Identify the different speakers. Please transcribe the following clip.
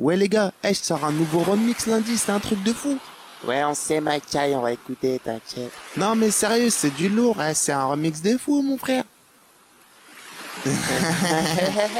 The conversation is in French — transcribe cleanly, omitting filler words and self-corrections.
Speaker 1: Ouais les gars, je sors un nouveau remix lundi, c'est un truc de fou.
Speaker 2: Ouais, on sait, Mackay, on va écouter, t'inquiète.
Speaker 1: Non mais sérieux, c'est du lourd, c'est un remix de fou mon frère.